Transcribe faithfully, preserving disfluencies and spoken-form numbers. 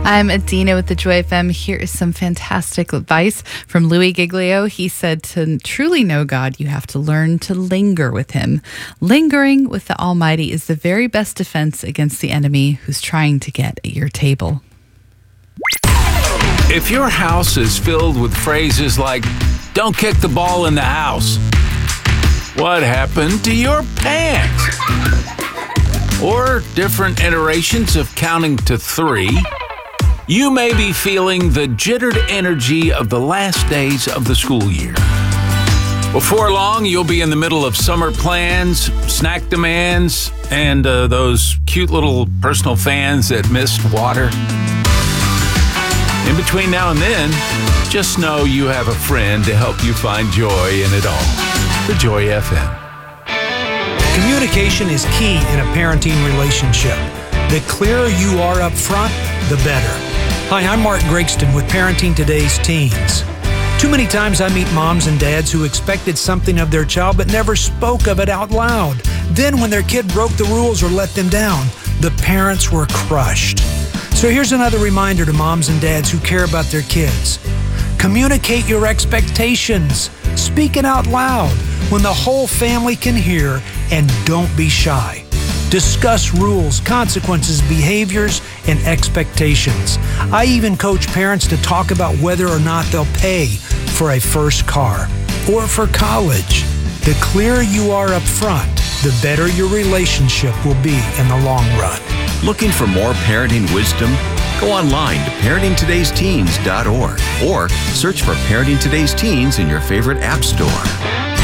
I'm Adina with the Joy F M. Here is some fantastic advice from Louis Giglio. He said to truly know God, you have to learn to linger with him. Lingering with the Almighty is the very best defense against the enemy who's trying to get at your table. If your house is filled with phrases like, don't kick the ball in the house, what happened to your pants? Or different iterations of counting to three, you may be feeling the jittered energy of the last days of the school year. Before long, you'll be in the middle of summer plans, snack demands, and uh, those cute little personal fans that missed water. In between now and then, just know you have a friend to help you find joy in it all. The Joy F M. Communication is key in a parenting relationship. The clearer you are up front, the better. Hi, I'm Mark Gregston with Parenting Today's Teens. Too many times I meet moms and dads who expected something of their child but never spoke of it out loud. Then when their kid broke the rules or let them down, the parents were crushed. So here's another reminder to moms and dads who care about their kids. Communicate your expectations. Speak it out loud when the whole family can hear, and don't be shy. Discuss rules, consequences, behaviors, and expectations. I even coach parents to talk about whether or not they'll pay for a first car or for college. The clearer you are up front, the better your relationship will be in the long run. Looking for more parenting wisdom? Go online to parenting todays teens dot org or search for Parenting Today's Teens in your favorite app store.